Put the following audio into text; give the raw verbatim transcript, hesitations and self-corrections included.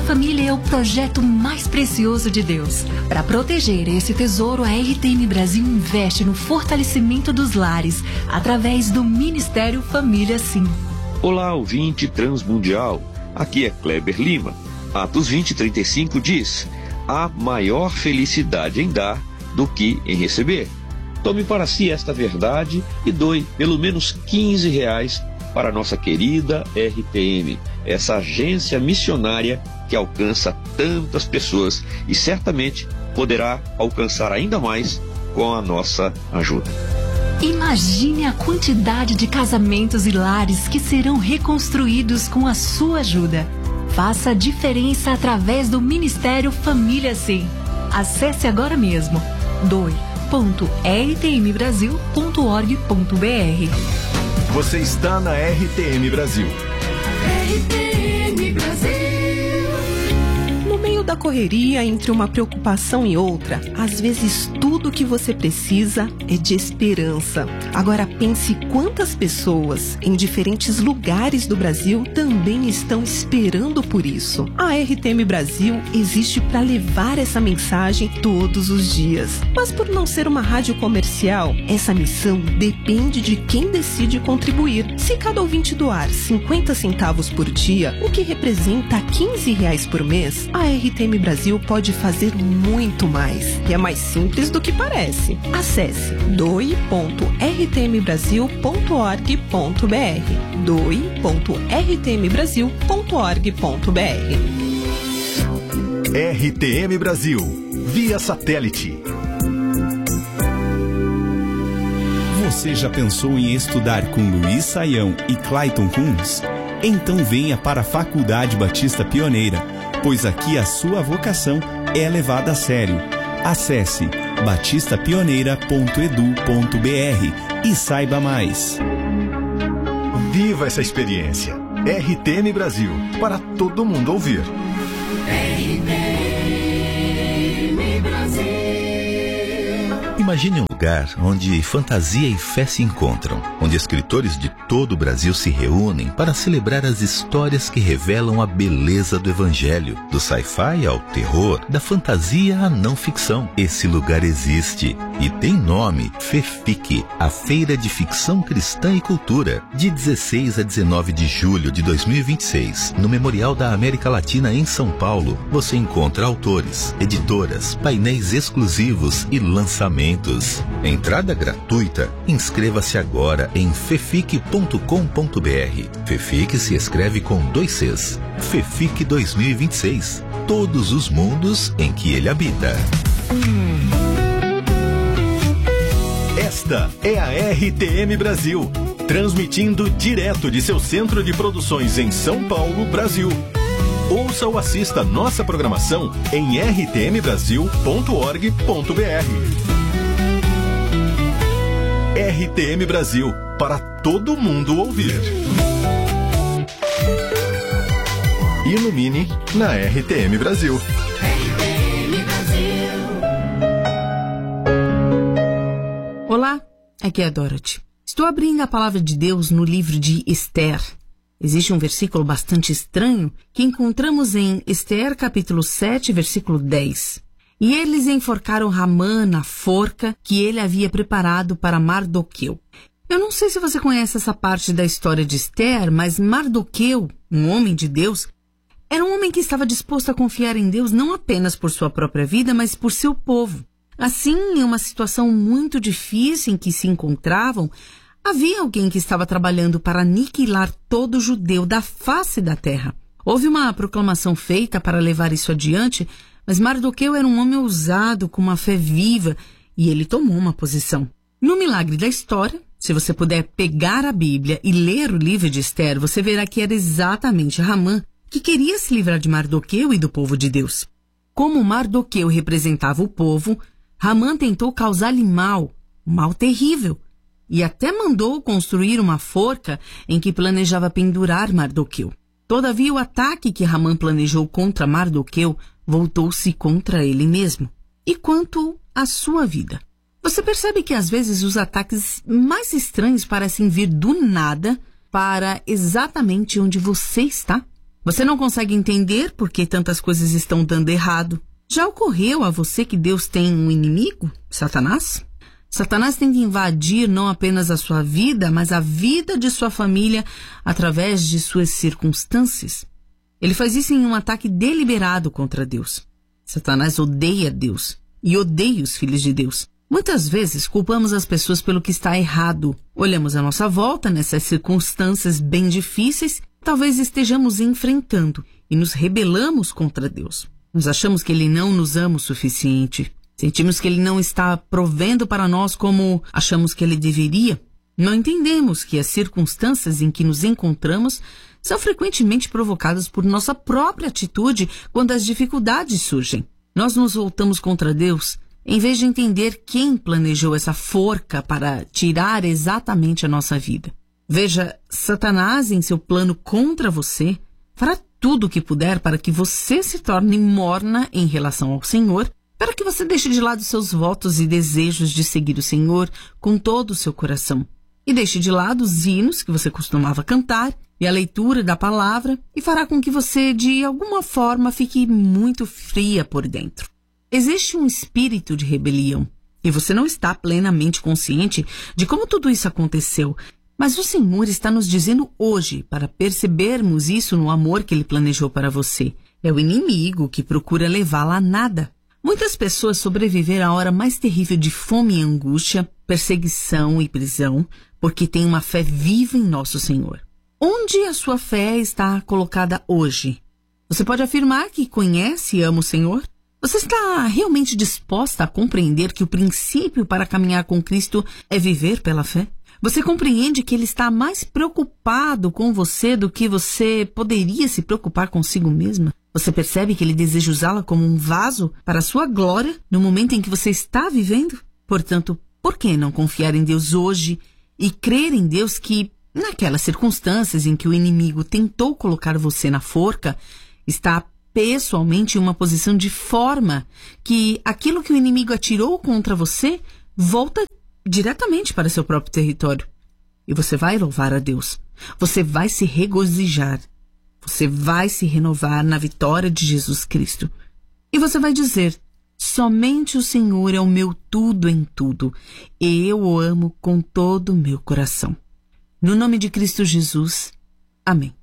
família é o projeto mais precioso de Deus. Para proteger esse tesouro, a R T M Brasil investe no fortalecimento dos lares através do Ministério Família Sim. Olá, ouvinte transmundial. Aqui é Kleber Lima. Atos vinte, trinta e cinco diz: há maior felicidade em dar do que em receber. Tome para si esta verdade e doe pelo menos quinze reais para a nossa querida R T M, essa agência missionária que alcança tantas pessoas e certamente poderá alcançar ainda mais com a nossa ajuda. Imagine a quantidade de casamentos e lares que serão reconstruídos com a sua ajuda. Faça a diferença através do Ministério Família Sim. Acesse agora mesmo doe ponto r t m brasil ponto org ponto b r. Você está na R T M Brasil. R T M Brasil. No meio da correria, entre uma preocupação e outra, às vezes tudo o que você precisa é de esperança. Agora pense quantas pessoas em diferentes lugares do Brasil também estão esperando por isso. A R T M Brasil existe para levar essa mensagem todos os dias. Mas por não ser uma rádio comercial, essa missão depende de quem decide contribuir. Se cada ouvinte doar cinquenta centavos por dia, o que representa quinze reais por mês, a R T M Brasil pode fazer muito mais. E é mais simples do que parece. Acesse doe ponto r t m brasil ponto org ponto b r. doe ponto r t m brasil ponto org ponto b r. R T M Brasil, via satélite. Você já pensou em estudar com Luiz Saião e Clayton Kunz? Então venha para a Faculdade Batista Pioneira, pois aqui a sua vocação é levada a sério. Acesse batista pioneira ponto e d u ponto b r e saiba mais. Viva essa experiência. R T M Brasil, para todo mundo ouvir. R T M Brasil. Imagine um lugar onde fantasia e fé se encontram, onde escritores de todo o Brasil se reúnem para celebrar as histórias que revelam a beleza do Evangelho, do sci-fi ao terror, da fantasia à não ficção. Esse lugar existe e tem nome: FEFIC, a Feira de Ficção Cristã e Cultura, de dezesseis a dezenove de julho de dois mil e vinte e seis, no Memorial da América Latina em São Paulo. Você encontra autores, editoras, painéis exclusivos e lançamentos. Entrada gratuita. Inscreva-se agora em fefic ponto com ponto b r. FEFIC se escreve com dois Cs. FEFIC dois mil e vinte e seis. Todos os mundos em que ele habita. Esta é a R T M Brasil, transmitindo direto de seu centro de produções em São Paulo, Brasil. Ouça ou assista nossa programação em r t m brasil ponto org ponto b r. R T M Brasil, para todo mundo ouvir. Ilumine na R T M Brasil. R T M Brasil. Olá, aqui é a Dorothy. Estou abrindo a palavra de Deus no livro de Esther. Existe um versículo bastante estranho que encontramos em Esther capítulo sete, versículo dez. E eles enforcaram Ramã na forca que ele havia preparado para Mardoqueu. Eu não sei se você conhece essa parte da história de Esther, mas Mardoqueu, um homem de Deus, era um homem que estava disposto a confiar em Deus não apenas por sua própria vida, mas por seu povo. Assim, em uma situação muito difícil em que se encontravam, havia alguém que estava trabalhando para aniquilar todo judeu da face da terra. Houve uma proclamação feita para levar isso adiante, mas Mardoqueu era um homem ousado, com uma fé viva, e ele tomou uma posição. No milagre da história, se você puder pegar a Bíblia e ler o livro de Esther, você verá que era exatamente Ramã que queria se livrar de Mardoqueu e do povo de Deus. Como Mardoqueu representava o povo, Ramã tentou causar-lhe mal, um mal terrível, e até mandou construir uma forca em que planejava pendurar Mardoqueu. Todavia, o ataque que Ramã planejou contra Mardoqueu voltou-se contra ele mesmo. E quanto à sua vida? Você percebe que às vezes os ataques mais estranhos parecem vir do nada para exatamente onde você está? Você não consegue entender por que tantas coisas estão dando errado. Já ocorreu a você que Deus tem um inimigo, Satanás? Satanás tenta invadir não apenas a sua vida, mas a vida de sua família através de suas circunstâncias. Ele faz isso em um ataque deliberado contra Deus. Satanás odeia Deus e odeia os filhos de Deus. Muitas vezes culpamos as pessoas pelo que está errado. Olhamos à nossa volta nessas circunstâncias bem difíceis, talvez estejamos enfrentando e nos rebelamos contra Deus. Nós achamos que Ele não nos ama o suficiente. Sentimos que Ele não está provendo para nós como achamos que Ele deveria. Não entendemos que as circunstâncias em que nos encontramos são frequentemente provocadas por nossa própria atitude quando as dificuldades surgem. Nós nos voltamos contra Deus em vez de entender quem planejou essa forca para tirar exatamente a nossa vida. Veja, Satanás, em seu plano contra você, fará tudo o que puder para que você se torne morna em relação ao Senhor, para que você deixe de lado seus votos e desejos de seguir o Senhor com todo o seu coração. E deixe de lado os hinos que você costumava cantar e a leitura da palavra, e fará com que você, de alguma forma, fique muito fria por dentro. Existe um espírito de rebelião, e você não está plenamente consciente de como tudo isso aconteceu, mas o Senhor está nos dizendo hoje para percebermos isso no amor que Ele planejou para você. É o inimigo que procura levá-la a nada. Muitas pessoas sobreviveram à hora mais terrível de fome e angústia, perseguição e prisão, porque têm uma fé viva em nosso Senhor. Onde a sua fé está colocada hoje? Você pode afirmar que conhece e ama o Senhor? Você está realmente disposta a compreender que o princípio para caminhar com Cristo é viver pela fé? Você compreende que Ele está mais preocupado com você do que você poderia se preocupar consigo mesma? Você percebe que Ele deseja usá-la como um vaso para a sua glória no momento em que você está vivendo? Portanto, por que não confiar em Deus hoje e crer em Deus que, naquelas circunstâncias em que o inimigo tentou colocar você na forca, está pessoalmente em uma posição de forma que aquilo que o inimigo atirou contra você volta diretamente para seu próprio território. E você vai louvar a Deus. Você vai se regozijar. Você vai se renovar na vitória de Jesus Cristo. E você vai dizer: somente o Senhor é o meu tudo em tudo, e eu o amo com todo o meu coração. No nome de Cristo Jesus. Amém.